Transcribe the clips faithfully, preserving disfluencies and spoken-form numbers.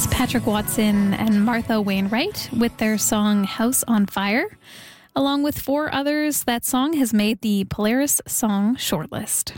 That's Patrick Watson and Martha Wainwright with their song House on Fire. Along with four others, that song has made the Polaris Song Shortlist.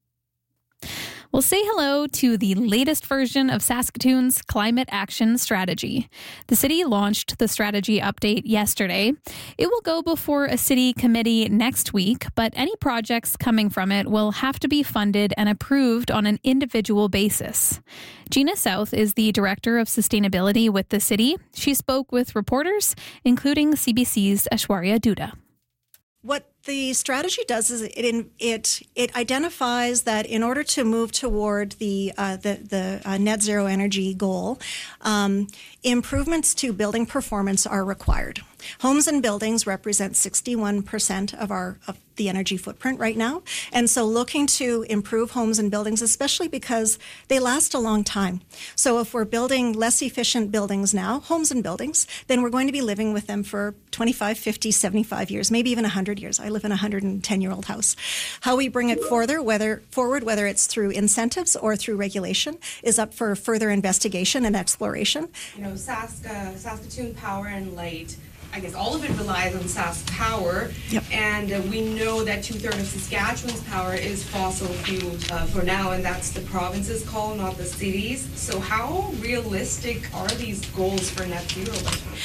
We'll say hello to the latest version of Saskatoon's Climate Action Strategy. The city launched the strategy update yesterday. It will go before a city committee next week, but any projects coming from it will have to be funded and approved on an individual basis. Gina South is the Director of Sustainability with the city. She spoke with reporters, including C B C's Aishwarya Duda. What the strategy does is it in, it it identifies that in order to move toward the uh, the, the uh, net zero energy goal, um, improvements to building performance are required. Homes and buildings represent sixty-one percent of our of the energy footprint right now, and so looking to improve homes and buildings, especially because they last a long time. So if we're building less efficient buildings now, homes and buildings, then we're going to be living with them for twenty-five, fifty, seventy-five years, maybe even one hundred years. I live in a one hundred ten-year-old house. How we bring it further, whether forward, whether it's through incentives or through regulation, is up for further investigation and exploration. You know, Sask, uh, Saskatoon Power and Light, I guess all of it relies on Sask Power, yep. and uh, we know that two-thirds of Saskatchewan's power is fossil fuel uh, for now, and that's the province's call, not the city's. So how realistic are these goals for net zero?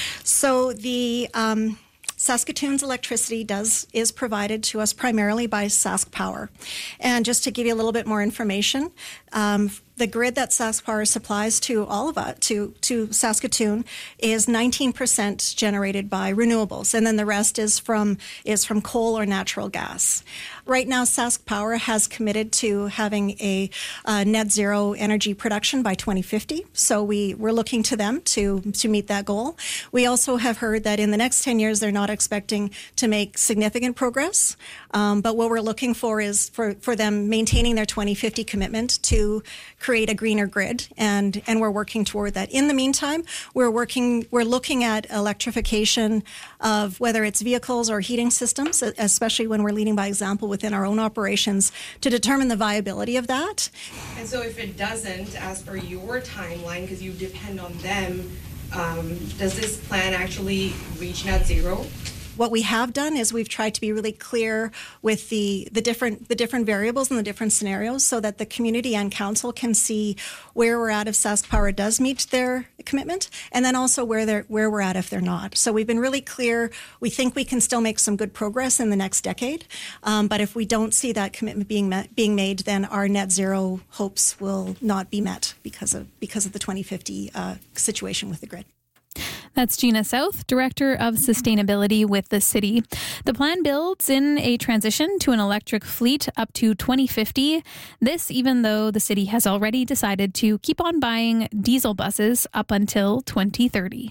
So the um, Saskatoon's electricity does is provided to us primarily by Sask Power. And just to give you a little bit more information, um, the grid that Sask Power supplies to all of us, to, to Saskatoon, is nineteen percent generated by renewables, and then the rest is from is from coal or natural gas. Right now, Sask Power has committed to having a uh, net zero energy production by twenty fifty, so we, we're looking to them to, to meet that goal. We also have heard that in the next ten years, they're not expecting to make significant progress, um, but what we're looking for is for, for them maintaining their twenty fifty commitment to create a greener grid, and, and we're working toward that. In the meantime, we're working, we're looking at electrification of whether it's vehicles or heating systems, especially when we're leading by example within our own operations to determine the viability of that. And so if it doesn't, as per your timeline, because you depend on them, um, does this plan actually reach net zero? What we have done is we've tried to be really clear with the, the different the different variables and the different scenarios so that the community and council can see where we're at if Sask Power does meet their commitment, and then also where they're where we're at if they're not. So we've been really clear. We think we can still make some good progress in the next decade, um, but if we don't see that commitment being met, being made, then our net zero hopes will not be met because of because of the twenty fifty uh, situation with the grid. That's Gina South, Director of Sustainability with the city. The plan builds in a transition to an electric fleet up to twenty fifty. This even though the city has already decided to keep on buying diesel buses up until twenty thirty.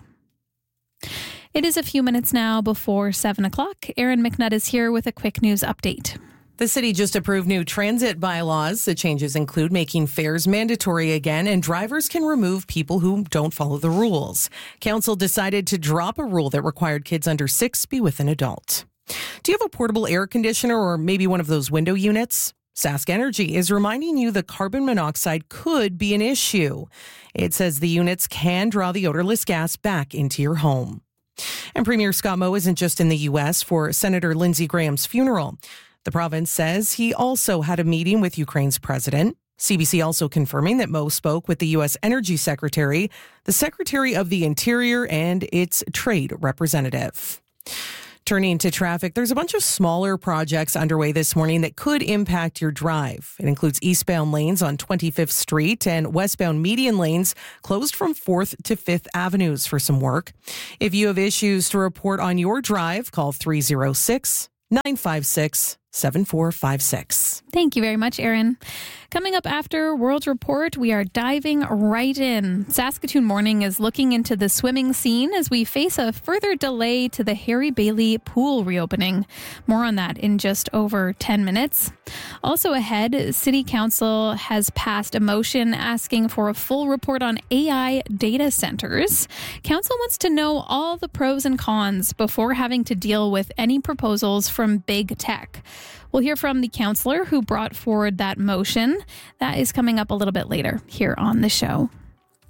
It is a few minutes now before seven o'clock. Erin McNutt is here with a quick news update. The city just approved new transit bylaws. The changes include making fares mandatory again, and drivers can remove people who don't follow the rules. Council decided to drop a rule that required kids under six be with an adult. Do you have a portable air conditioner or maybe one of those window units? Sask Energy is reminding you that carbon monoxide could be an issue. It says the units can draw the odorless gas back into your home. And Premier Scott Moe isn't just in the U S for Senator Lindsey Graham's funeral. The province says he also had a meeting with Ukraine's president. C B C also confirming that Moe spoke with the U S Energy Secretary, the Secretary of the Interior, and its trade representative. Turning to traffic, there's a bunch of smaller projects underway this morning that could impact your drive. It includes eastbound lanes on twenty-fifth Street and westbound median lanes closed from fourth to fifth Avenues for some work. If you have issues to report on your drive, call three oh six, nine five six, seven four five six. Thank you very much, Erin. Coming up after World Report, we are diving right in. Saskatoon Morning is looking into the swimming scene as we face a further delay to the Harry Bailey pool reopening. More on that in just over ten minutes. Also ahead, City Council has passed a motion asking for a full report on A I data centers. Council wants to know all the pros and cons before having to deal with any proposals from big tech. We'll hear from the councillor who brought forward that motion. That is coming up a little bit later here on the show.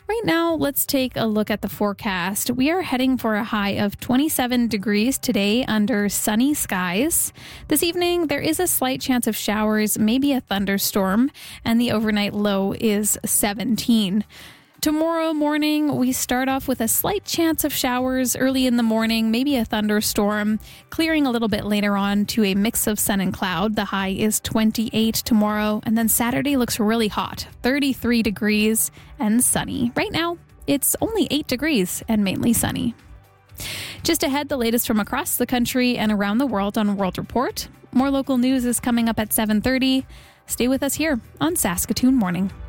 Right now, let's take a look at the forecast. We are heading for a high of twenty-seven degrees today under sunny skies. This evening, there is a slight chance of showers, maybe a thunderstorm, and the overnight low is seventeen. Tomorrow morning, we start off with a slight chance of showers early in the morning, maybe a thunderstorm, clearing a little bit later on to a mix of sun and cloud. The high is twenty-eight tomorrow, and then Saturday looks really hot, thirty-three degrees and sunny. Right now, it's only eight degrees and mainly sunny. Just ahead, the latest from across the country and around the world on World Report. More local news is coming up at seven thirty. Stay with us here on Saskatoon Morning.